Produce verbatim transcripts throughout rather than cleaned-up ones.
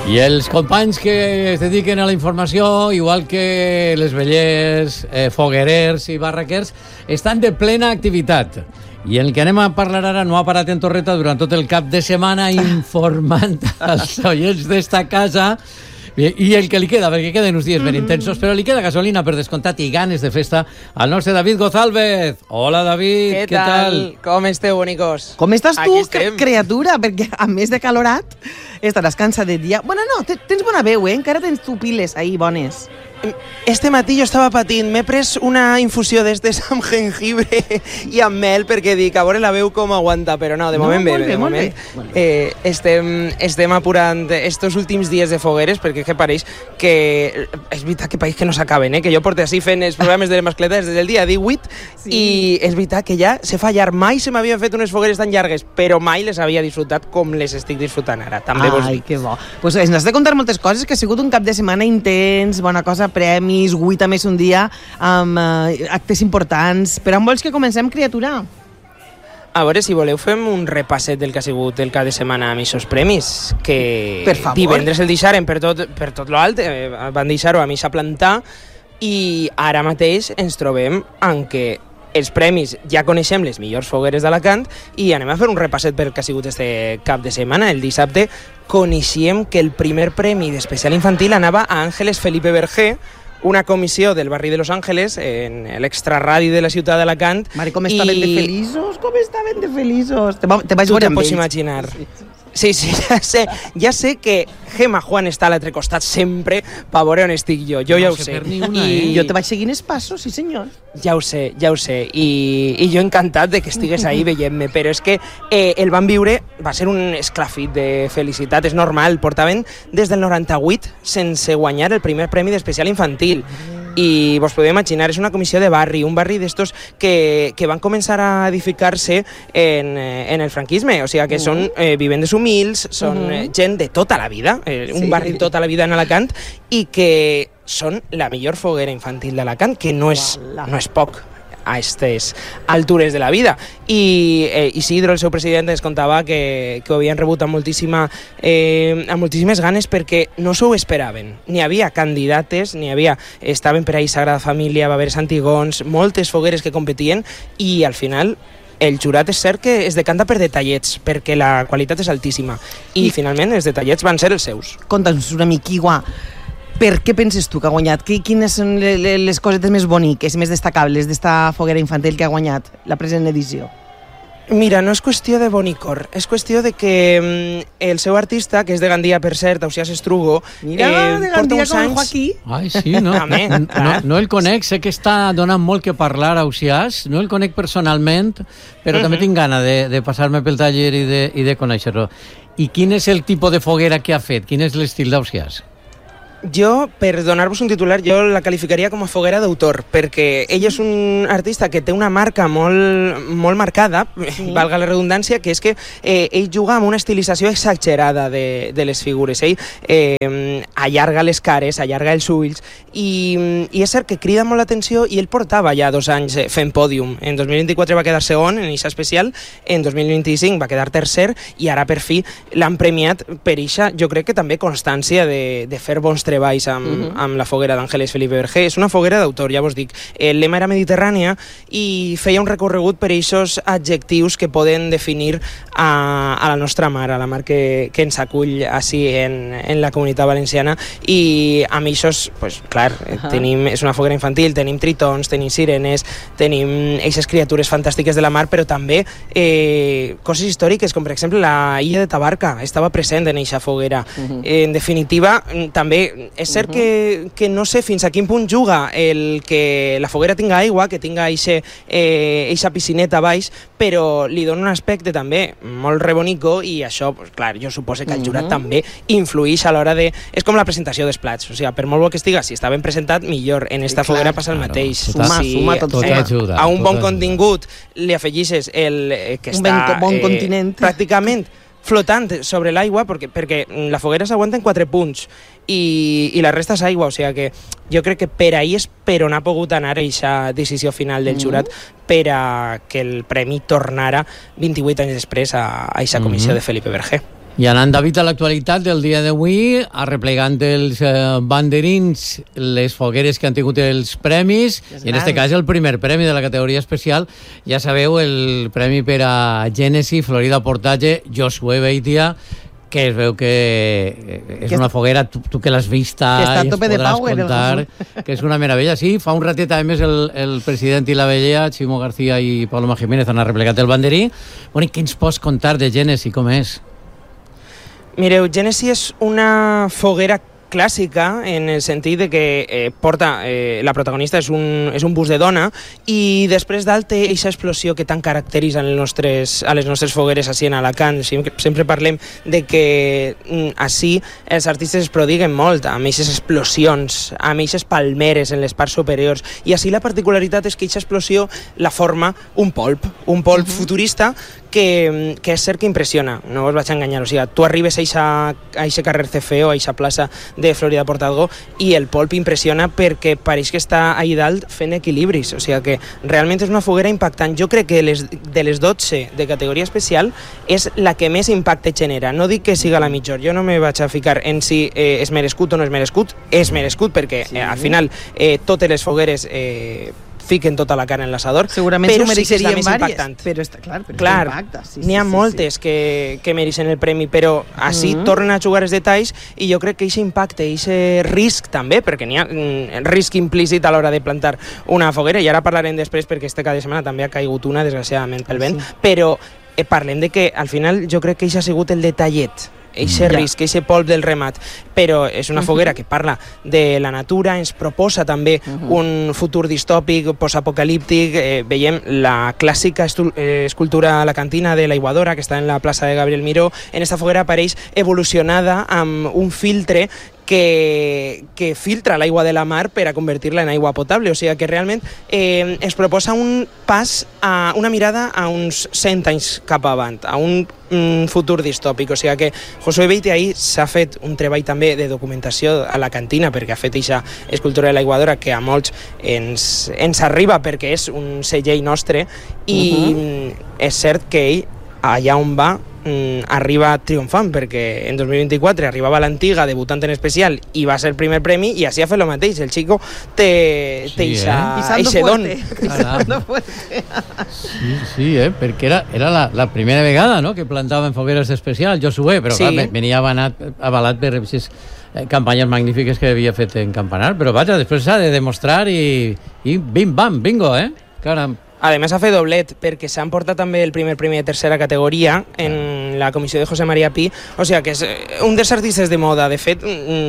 I els companys que es dediquen a la informació, igual que les vellers, eh, foguerers i barraquers, estan de plena activitat. I el que anem a parlar ara no ha parat en Torreta durant tot el cap de setmana informant als oients d'esta casa i el que li queda, perquè queden uns dies ben intensos, però li queda gasolina per descomptat i ganes de festa al nostre David Gonzálvez. Hola, David, què, què tal? tal? Com esteu, bonicos? Com estàs tu, cre criatura? Perquè a més de calorat estaràs cansat de dia. Bueno, no, tens bona veu, eh? Encara tens tu piles ahí bones. Este matí jo estava patint, m'he pres una infusió d'estes amb jengibre i amb mel perquè dic, a veure la veu com aguanta, però no, de moment no, bé, bé, de moment eh, estem, estem apurant estos últims dies de fogueres perquè que pareix que és veritat que pareix que no s'acaben, eh? Que jo porto així fent els programes de les mascletes des del dia divuit sí. I és veritat que ja se fa llarg, mai se m'havien fet unes fogueres tan llargues, però mai les havia disfrutat com les estic disfrutant ara, també vos dic. Ai, que bo. Pues ens has de contar moltes coses, que ha sigut un cap de setmana intens, bona cosa, premis, guita més un dia amb uh, actes importants. Per on vols que comencem, criatura? A veure, si voleu, fem un repasset del que ha sigut el cap de setmana amb aquests premis, que per favor. Divendres el deixaren per tot, per tot l'alt, eh, van deixar-ho a missa plantar, i ara mateix ens trobem en què els premis, ja coneixem les millors fogueres d'Alacant i anem a fer un repasset pel que ha sigut este cap de setmana. El dissabte coneixíem que el primer premi d'especial infantil anava a Ángeles Felipe Vergé, una comissió del barri de Los Ángeles, en l'extraradi de la ciutat d'Alacant. Mare, com estaven I... de feliços, com estaven de feliços. Te, te vaig tu veure te amb pots ells. imaginar. Sí, sí, ja sé, ja sé que Gemma Juan està a l'altre costat sempre per veure on estic jo, jo no ja ho sé. Una, eh? I jo te vaig seguint els passos, sí senyor. Ja ho sé, ja ho sé, i, i jo encantat de que estigues ahí veient-me, però és que eh, el van viure, va ser un esclafit de felicitat, és normal, portaven des del noranta-vuit sense guanyar el primer premi d'especial infantil. I vos podeu imaginar, és una comissió de barri, un barri d'estos que, que van començar a edificar-se en, en el franquisme, o sigui que són eh, vivendes humils, són uh -huh. gent de tota la vida, eh, un sí. barri de tota la vida en Alacant, i que són la millor foguera infantil d'Alacant, que no és, no és poc a aquestes altures de la vida. I eh, Isidro, el seu president, ens contava que, que ho havien rebut amb, moltíssima, eh, amb moltíssimes ganes perquè no s'ho esperaven. N'hi havia candidates, n'hi havia, estaven per ahí Sagrada Família, va haver Santigons, moltes fogueres que competien i al final el jurat és cert que es decanta per detallets, perquè la qualitat és altíssima. I, I finalment els detallets van ser els seus. Conta'ns una miquigua. Per què penses tu que ha guanyat? Quines són les cosetes més boniques, més destacables d'esta foguera infantil que ha guanyat la present edició? Mira, no és qüestió de bonicor, és qüestió de que mm, el seu artista, que és de Gandia, per cert, Ausiàs Estrugo, Mira, eh, de Gandia com el Joaquí. Ai, sí, no, no, no, no el conec, sé que està donant molt que parlar a Ausiàs, no el conec personalment, però uh-huh. també tinc gana de, de passar-me pel taller i de, i de conèixer-lo. I quin és el tipus de foguera que ha fet? Quin és l'estil d'Ausiàs? Jo, per donar-vos un titular, jo la qualificaria com a foguera d'autor, perquè ell és un artista que té una marca molt, molt marcada, sí. valga la redundància, que és que eh, ell juga amb una estilització exagerada de, de les figures. Ell eh, allarga les cares, allarga els ulls, i, i és cert que crida molt l'atenció, i ell portava ja dos anys fent pòdium. En dos mil vint-i-quatre va quedar segon en eixa especial, en dos mil vint-i-cinc va quedar tercer, i ara per fi l'han premiat per eixa, jo crec que també constància de, de fer bons treballs amb, uh-huh. amb la foguera d'Ángeles Felipe Vergé. És una foguera d'autor, ja vos dic. El lema era mediterrània i feia un recorregut per aquests adjectius que poden definir a, a la nostra mar, a la mar que, que ens acull així en, en la comunitat valenciana, i amb aquests, pues, clar, uh-huh. tenim, és una foguera infantil, tenim tritons, tenim sirenes, tenim aquestes criatures fantàstiques de la mar, però també eh, coses històriques, com per exemple la illa de Tabarca, estava present en aquesta foguera. Uh-huh. Eh, en definitiva, també és cert uh-huh. que, que no sé fins a quin punt juga el que la foguera tinga aigua, que tinga eixa eh, piscineta a baix, però li dona un aspecte també molt rebonico, i això, pues, clar, jo suposo que el jurat uh-huh. també influeix a l'hora de... És com la presentació dels plats, o sigui, per molt bo que estiga, si està ben presentat, millor. En esta sí, foguera passa el mateix. Suma, si, suma tot, tot eh, ajuda, a un bon contingut li afegixes el eh, que un està... Un bon eh, continent. Pràcticament flotant sobre l'aigua, perquè, perquè la foguera s'aguanta en quatre punts i, i la resta és aigua, o sigui que jo crec que per ahí és per on ha pogut anar aquesta decisió final del jurat mm-hmm. per a que el premi tornara vint-i-vuit anys després a aquesta comissió mm-hmm. de Felipe Vergé. I anant, David, a l'actualitat del dia d'avui, arreplegant els eh, banderins, les fogueres que han tingut els premis, i en aquest cas el primer premi de la categoria especial, ja sabeu, el premi per a Gènesi, Florida Portage, Josué Beitia, que es veu que és una foguera, tu, tu que l'has vista que està a i tope ens de podràs power, contar, que és una meravella. Sí, fa un ratet, a més, el, el president i la vella, Ximo García i Paloma Jiménez, han arreplegat el banderí. Bueno, i què ens pots contar de Gènesi, com és? Mireu, Gènesi és una foguera clàssica en el sentit de que eh, porta, eh, la protagonista és un, és un bus de dona i després dalt té aquesta explosió que tan caracteritza en nostres, a les nostres fogueres així en Alacant. Sempre, sempre parlem de que mm, així els artistes es prodiguen molt amb aquestes explosions, amb aquestes palmeres en les parts superiors, i així la particularitat és que aquesta explosió la forma un polp, un polp uh-huh. futurista que, que és cert que impressiona, no us vaig enganyar, o sigui, tu arribes a aquest carrer C F E o a aquesta plaça de Florida Portadgo i el polp impressiona perquè pareix que està allà dalt fent equilibris, o sigui que realment és una foguera impactant. Jo crec que les, de les dotze de categoria especial és la que més impacte genera. No dic que siga la millor, jo no me vaig a ficar en si eh, és merescut o no és merescut, és merescut perquè sí. eh, al final eh, totes les fogueres eh, fiquen tota la carn en l'assador, segurament però s'ho mereixerien sí que és la més vàries, impactant. Però està clar, però clar, impacta. Sí, n'hi ha sí, moltes sí. que, que mereixen el premi, però així mm-hmm. tornen a jugar els detalls i jo crec que aquest impacte, aquest risc també, perquè n'hi ha mm, risc implícit a l'hora de plantar una foguera, i ara parlarem després perquè este cada setmana també ha caigut una, desgraciadament, pel vent, sí. però eh, parlem de que al final jo crec que això ha sigut el detallet, eixe risc, eixe polp del remat, però és una foguera que parla de la natura, ens proposa també uh-huh. un futur distòpic, postapocalíptic, eh, veiem la clàssica estu- eh, escultura alacantina de l'aiguadora que està en la plaça de Gabriel Miró. En esta foguera apareix evolucionada amb un filtre que, que filtra l'aigua de la mar per a convertir-la en aigua potable, o sigui que realment eh, es proposa un pas, a una mirada a uns cent anys cap avant, a un, un futur distòpic, o sigui que Josué Beitia ahir s'ha fet un treball també de documentació a la cantina perquè ha fet aquesta escultura de l'aiguadora que a molts ens, ens arriba perquè és un segell nostre i uh-huh. és cert que ell allà on va arriba triomfant, perquè en dos mil vint-i-quatre arribava l'antiga debutant en especial i va ser el primer premi i així ha fet el mateix. El xico té sí, eixe don. Sí, sí, eh? perquè era, era la, la primera vegada, no?, que plantaven fogueres especials, Josué, però sí. clar, venia avalat, avalat per aquestes campanyes magnífiques que havia fet en Campanar, però vaja, després s'ha de demostrar i, i bim-bam, bingo, eh? Caram. A més, ha fet doblet, perquè s'han portat també el primer premi de tercera categoria en la comissió de José María Pi, o sigui que és un dels artistes de moda. De fet,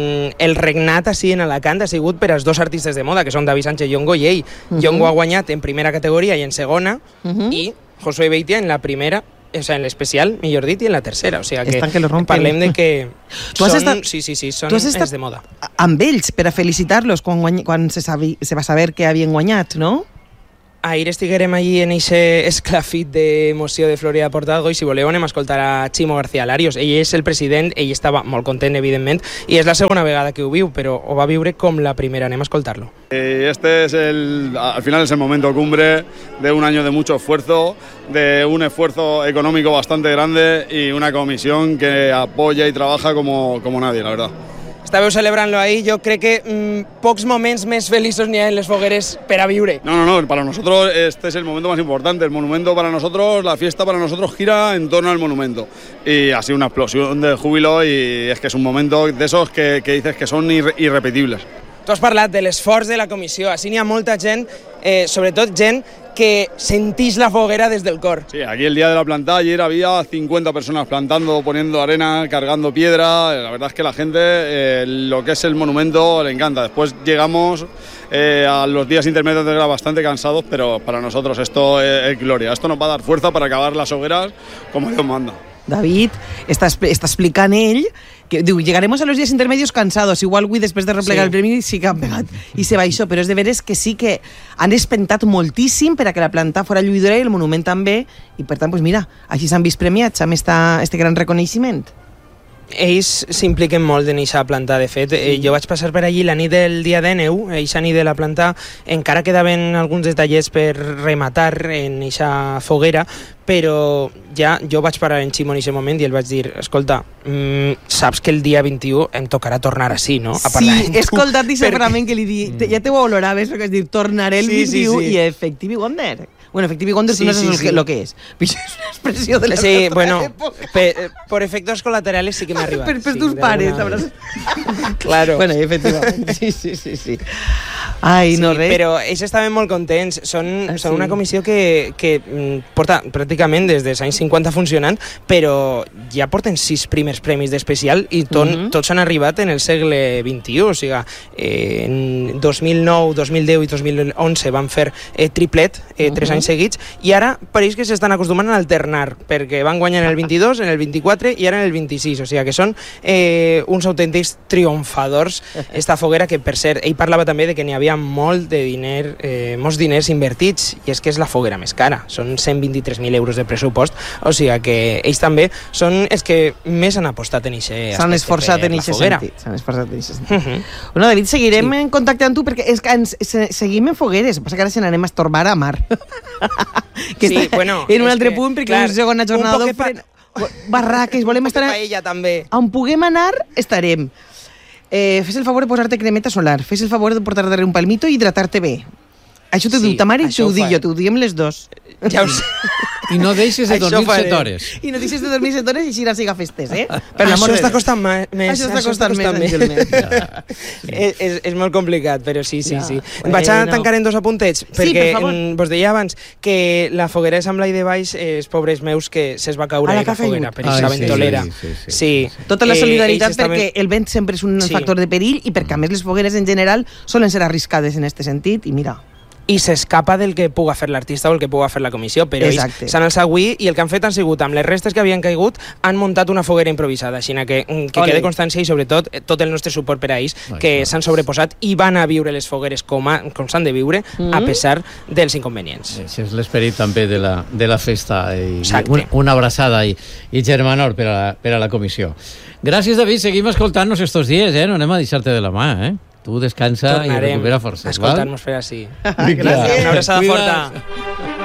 el regnat així en Alacant ha sigut per als dos artistes de moda, que són David Sánchez Yongo i ell. Uh-huh. Yongo ha guanyat en primera categoria i en segona, uh-huh. i Josué Beitia en la primera, o sea, en l'especial, millor dit, i en la tercera. O sigui que, que parlem de que són, estat, sí, sí, sí, són els de moda. Amb ells, per a felicitar-los quan, guany, quan se, sabi, se va saber que havien guanyat, no? Ahir estiguérem allí en aquest esclafit d'emoció de Florida Portadgo i si voleu anem a escoltar a Ximo García Larios. Ell és el president, ell estava molt content, evidentment, i és la segona vegada que ho viu, però ho va viure com la primera. Anem a escoltar-lo. Este es el, al final es el momento cumbre de un año de mucho esfuerzo, de un esfuerzo económico bastante grande y una comisión que apoya y trabaja como, como nadie, la verdad. Estàveu celebrant-lo ahí, jo crec que mmm, pocs moments més feliços n'hi ha en les fogueres per a viure. No, no, no, para nosotros este es el momento más importante, el monumento para nosotros, la fiesta para nosotros gira en torno al monumento y ha sido una explosión de júbilo y es que es un momento de esos que, que dices que son irre irrepetibles. Tu has parlat de l'esforç de la comissió, així n'hi ha molta gent, eh, sobretot gent que sentís la foguera des del cor. Sí, aquí el día de la plantada ayer había cincuenta personas plantando, poniendo arena, cargando piedra. La verdad es que la gente, eh, lo que es el monumento, le encanta. Después llegamos eh, a los días intermedios de bastante cansados, pero para nosotros esto es, es gloria. Esto nos va a dar fuerza para acabar las hogueras como Dios manda. David està, està explicant ell que diu, llegaremos a los días intermedios cansados, igual avui després de replegar sí. el premi sí que han pegat i se va això, però és de veres que sí que han espentat moltíssim per a que la planta fora lluïdora i el monument també, i per tant, pues mira, així s'han vist premiats amb esta, este gran reconeixement. ells s'impliquen molt en eixa planta. De fet, eh, jo vaig passar per allí la nit del dia de neu, eixa nit de la planta encara quedaven alguns detallets per rematar en eixa foguera, però ja jo vaig parar en Ximo en aquest moment i el vaig dir, escolta, mmm, saps que el dia vint-i-u em tocarà tornar així, no? A sí, he escoltat aquest perquè... fragment que li di, mm. ja te ho oloraves, perquè és dir, tornaré el sí, vint-i-u sí, sí. i Effective Wonder. Bueno, Effective Wonder sí, tú no sabes sí, sí. lo que es. Es una expresión de la sí, bueno, pe, por efectos colaterales sí que me arriba. Per, per sí, tus pares, sabrás. Claro. Bueno, efectivamente. Sí, sí, sí, sí. Ai, sí, no res. Però ells estaven molt contents. Són, ah, són sí. una comissió que, que porta pràcticament des dels anys cinquanta funcionant, però ja porten sis primers premis d'especial i ton, uh-huh. tots han arribat en el segle vint-i-u. O sigui, eh, en dos mil nou, dos mil deu i dos mil onze van fer eh, triplet, eh, tres uh-huh. anys seguits, i ara pareix que s'estan acostumant a alternar, perquè van guanyar en el vint-i-dos, en el vint-i-quatre i ara en el vint-i-sis. O sigui, que són eh, uns autèntics triomfadors. Esta foguera que, per cert, ell parlava també de que n'hi havia molt de diner, eh, molts diners invertits, i és que és la foguera més cara, són cent vint-i-tres mil euros de pressupost, o sigui que ells també són els que més han apostat en aquest aspecte. S'han esforçat en aquest sentit. S'han esforçat en aquest sentit. Uh-huh. Bueno, David, seguirem sí. en contacte amb tu, perquè és que ens, se, seguim en fogueres, passa que ara se n'anem a estorbar a mar. que sí, està bueno, en un altre que, punt, perquè clar, la segona jornada un pa... barraques, volem estar a... paella, també. On puguem anar, estarem. Eh, fes el favor de posar-te cremeta solar, fes el favor de portar darrere un palmito i hidratar-te bé. Això t'ho sí, diu ta mare i t'ho dic jo, t'ho diem les dos. Ja ho sé. I no deixes de dormir set hores. I no deixes de dormir set hores i així siga festes, eh? Per això està costant més. Això està costant més, més. Ja. Sí. És, és, és molt complicat, però sí, sí, ja. sí. Bueno, vaig a tancar en dos apuntets, perquè sí, per vos deia abans que la foguera de Sant Blai de Baix, els pobres meus que se'ls va caure a la, la foguera per aquesta ventolera. Sí, sí, sí, sí, sí. Tota la solidaritat eh, perquè el vent sempre és un sí. factor de perill i perquè a més les fogueres en general solen ser arriscades en aquest sentit i mira... i s'escapa del que puga fer l'artista o el que puga fer la comissió, però ells s'han alçat avui i el que han fet han sigut, amb les restes que havien caigut, han muntat una foguera improvisada, així que, que quede constància i sobretot tot el nostre suport per a ells, que s'han sobreposat i van a viure les fogueres com, a, com s'han de viure, mm-hmm. a pesar dels inconvenients. Això és l'esperit també de la, de la festa, i, i una, una abraçada i, i germanor per a, per a la comissió. Gràcies, David, seguim escoltant-nos estos dies, eh? No anem a deixar-te de la mà, eh? Tu descansa. Tornarem i recupera forces. Escoltar-nos fer així. Gràcies. Una abraçada forta.